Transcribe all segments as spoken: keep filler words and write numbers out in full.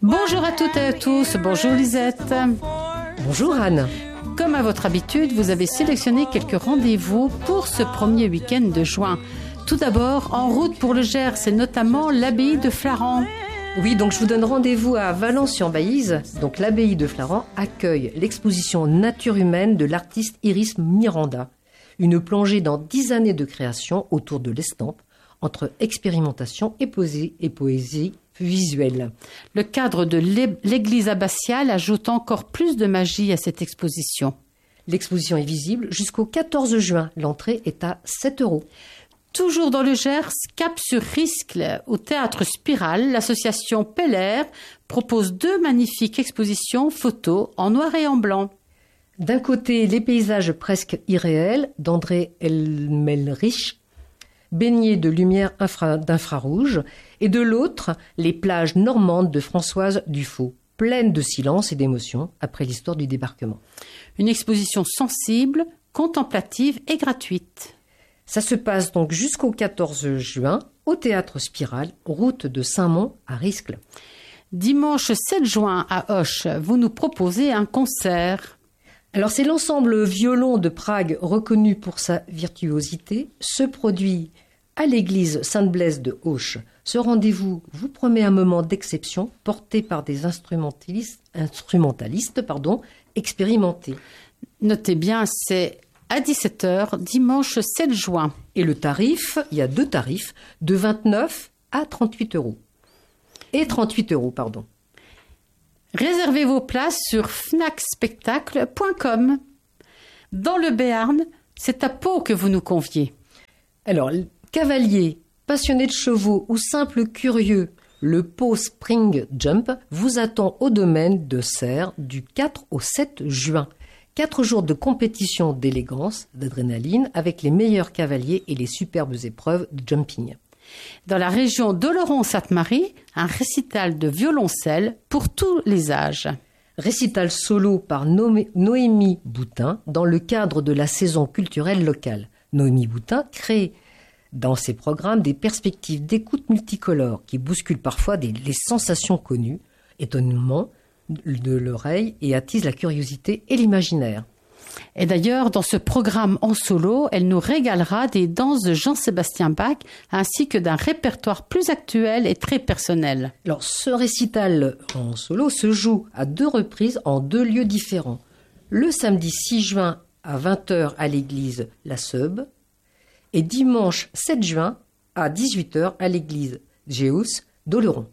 Bonjour à toutes et à tous, bonjour Lisette. Bonjour Anne. Comme à votre habitude, vous avez sélectionné quelques rendez-vous pour ce premier week-end de juin. Tout d'abord, en route pour le Gers, et notamment l'abbaye de Flaran. Oui, donc je vous donne rendez-vous à Valence-sur-Baïse. Donc l'abbaye de Flaran accueille l'exposition Nature humaine de l'artiste Iris Miranda. Une plongée dans dix années de création autour de l'estampe, entre expérimentation et poésie, et poésie visuelle. Le cadre de l'église abbatiale ajoute encore plus de magie à cette exposition. L'exposition est visible jusqu'au quatorze juin. L'entrée est à sept euros. Toujours dans le Gers, cap sur Riscle, au théâtre Spirale, l'association Peller propose deux magnifiques expositions photos en noir et en blanc. D'un côté, les paysages presque irréels d'André Elmelrich, baignés de lumière infra, d'infrarouge, et de l'autre, les plages normandes de Françoise Dufaux, pleines de silence et d'émotion après l'histoire du débarquement. Une exposition sensible, contemplative et gratuite. Ça se passe donc jusqu'au quatorze juin au théâtre Spirale, route de Saint-Mond à Riscle. Dimanche sept juin à Auch, vous nous proposez un concert. Alors c'est l'ensemble violon de Prague reconnu pour sa virtuosité, se produit à l'église Sainte-Blaise de Auch. Ce rendez-vous vous promet un moment d'exception porté par des instrumentalistes, instrumentalistes pardon, expérimentés. Notez bien, c'est à dix-sept heures, dimanche sept juin. Et le tarif, il y a deux tarifs, de vingt-neuf à trente-huit euros. Et trente-huit euros, pardon. Réservez vos places sur fnac spectacle point com. Dans le Béarn, c'est à Pau que vous nous conviez. Alors, cavalier, passionné de chevaux ou simple curieux, le Pau Spring Jump vous attend au domaine de Serres du quatre au sept juin. Quatre jours de compétition d'élégance, d'adrénaline, avec les meilleurs cavaliers et les superbes épreuves de jumping. Dans la région d'Oloron-Sainte-Marie, un récital de violoncelle pour tous les âges. Récital solo par Noé- Noémie Boutin dans le cadre de la saison culturelle locale. Noémie Boutin crée dans ses programmes des perspectives d'écoute multicolores qui bousculent parfois des, les sensations connues, étonnement, de l'oreille et attise la curiosité et l'imaginaire. Et d'ailleurs, dans ce programme en solo, elle nous régalera des danses de Jean-Sébastien Bach ainsi que d'un répertoire plus actuel et très personnel. Alors, ce récital en solo se joue à deux reprises en deux lieux différents. Le samedi six juin à vingt heures à l'église La Seube et dimanche sept juin à dix-huit heures à l'église Géus d'Oloron.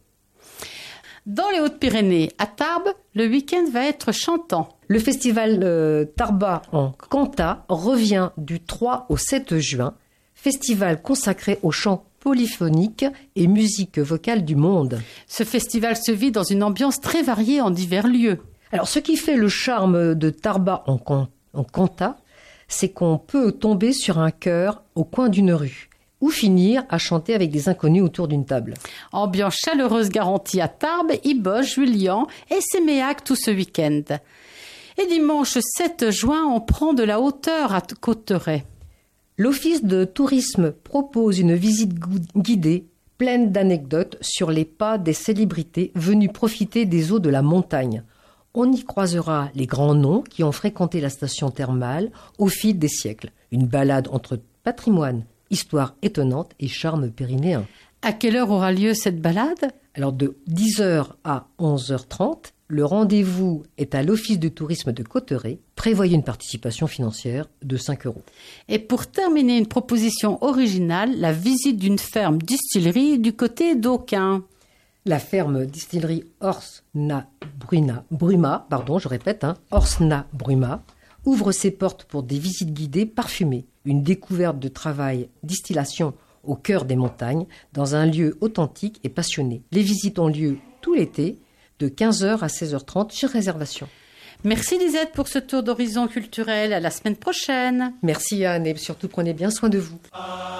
Dans les Hautes-Pyrénées, à Tarbes, le week-end va être chantant. Le festival euh, Tarba en Cantat revient du trois au sept juin, festival consacré au chant polyphonique et musique vocale du monde. Ce festival se vit dans une ambiance très variée en divers lieux. Alors, ce qui fait le charme de Tarba en, can- en Cantat, c'est qu'on peut tomber sur un chœur au coin d'une rue ou finir à chanter avec des inconnus autour d'une table. Ambiance chaleureuse garantie à Tarbes, Ibos, Julian et Séméac tout ce week-end. Et dimanche sept juin, on prend de la hauteur à Cauterets. L'Office de tourisme propose une visite guidée pleine d'anecdotes sur les pas des célébrités venues profiter des eaux de la montagne. On y croisera les grands noms qui ont fréquenté la station thermale au fil des siècles. Une balade entre patrimoine, histoire étonnante et charme pyrénéen. À quelle heure aura lieu cette balade ? Alors de dix heures à onze heures trente, le rendez-vous est à l'Office de tourisme de Cauterets. Prévoyez une participation financière de cinq euros. Et pour terminer, une proposition originale, la visite d'une ferme distillerie du côté d'Aucun. La ferme distillerie Orsna Bruna, Bruma, pardon, je répète, hein, Orsna Bruma, ouvre ses portes pour des visites guidées parfumées. Une découverte de travail distillation au cœur des montagnes, dans un lieu authentique et passionné. Les visites ont lieu tout l'été, de quinze heures à seize heures trente sur réservation. Merci Lisette pour ce tour d'horizon culturel. À la semaine prochaine. Merci Anne et surtout prenez bien soin de vous.